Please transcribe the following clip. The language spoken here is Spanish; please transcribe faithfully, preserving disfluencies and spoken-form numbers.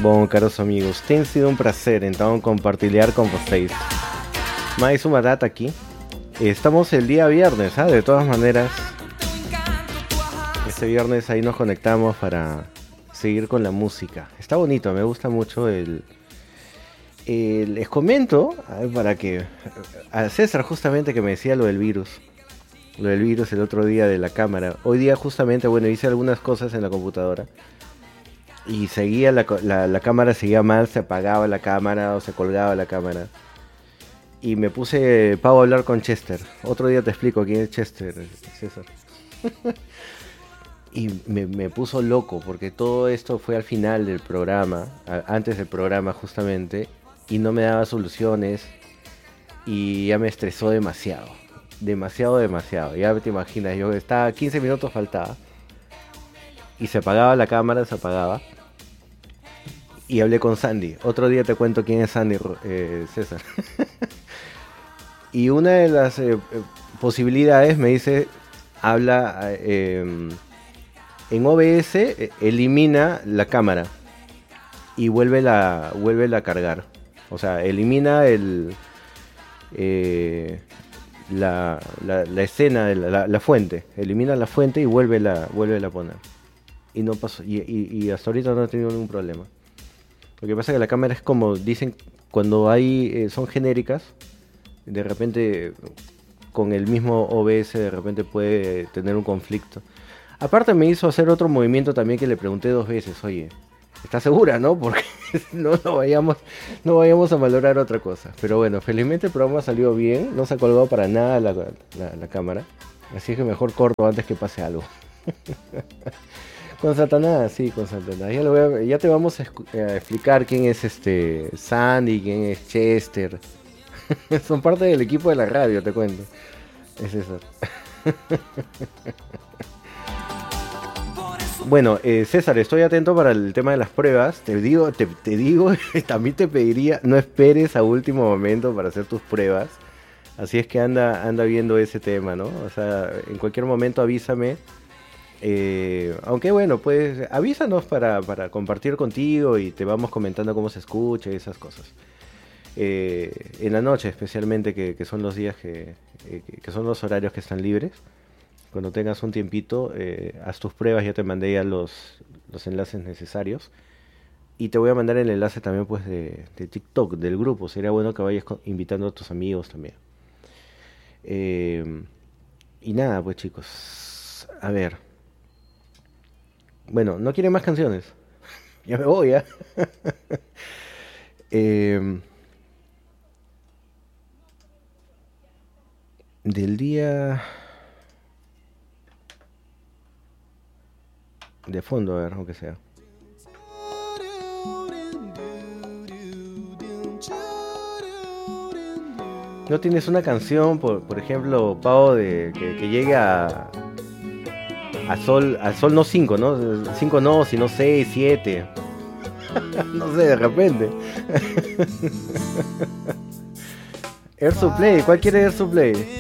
Bom, caros amigos, tem sido um prazer então compartilhar com vocês mais uma data aqui. Estamos el día viernes, ¿ah? De todas maneras, este viernes ahí nos conectamos para seguir con la música. Está bonito, me gusta mucho el... el les comento, a ver, para que... A César justamente que me decía lo del virus. Lo del virus el otro día de la cámara. Hoy día justamente, bueno, hice algunas cosas en la computadora. Y seguía la, la, la cámara seguía mal, se apagaba la cámara o se colgaba la cámara. Y me puse, Pau, a hablar con Chester. Otro día te explico quién es Chester, César. Y me, me puso loco porque todo esto fue al final del programa, a, antes del programa justamente, y no me daba soluciones y ya me estresó demasiado. Demasiado, demasiado. Ya te imaginas, yo estaba quince minutos faltaba. Y se apagaba la cámara, se apagaba. Y hablé con Sandy. Otro día te cuento quién es Sandy, eh, César. Y una de las eh, posibilidades me dice, habla eh, en O B S, eh, elimina la cámara y vuelve la, vuelve a cargar. O sea, elimina el eh, la, la, la escena, de la, la, la fuente. Elimina la fuente y vuelve la, vuelve a poner. Y no pasó, y, y, y hasta ahorita no he tenido ningún problema. Lo que pasa es que la cámara es como dicen, cuando hay eh, son genéricas, de repente con el mismo O B S de repente puede tener un conflicto. Aparte me hizo hacer otro movimiento también que le pregunté dos veces, oye, ¿estás segura, no? Porque no, no vayamos no vayamos a valorar otra cosa. Pero bueno, felizmente el programa salió bien, no se ha colgado para nada la, la, la cámara. Así que mejor corto antes que pase algo. Con Satanás, sí, con Satanás. Ya, lo voy a, ya te vamos a, a explicar quién es este Sandy, quién es Chester. Son parte del equipo de la radio, te cuento. Es eso. Bueno, eh, César, estoy atento para el tema de las pruebas. Te digo, te, te digo, también te pediría, no esperes a último momento para hacer tus pruebas. Así es que anda, anda viendo ese tema, ¿no? O sea, en cualquier momento avísame. Eh, aunque bueno, pues avísanos para, para compartir contigo y te vamos comentando cómo se escucha y esas cosas. Eh, en la noche especialmente, que, que son los días que, eh, que son los horarios que están libres. Cuando tengas un tiempito, eh, haz tus pruebas, ya te mandé ya los, los enlaces necesarios. Y te voy a mandar el enlace también pues de, de TikTok, del grupo. Sería bueno que vayas invitando a tus amigos también. Eh, y nada, pues chicos, a ver. Bueno, no quieren más canciones. Ya me voy, ¿eh? eh del día de fondo, a ver, aunque sea. ¿No tienes una canción, por, por ejemplo, Pau, de que, que llegue a, a sol, al sol no cinco, ¿no? cinco no, sino seis, siete. No sé, de repente. Air Supply, ¿cuál quiere Air Supply?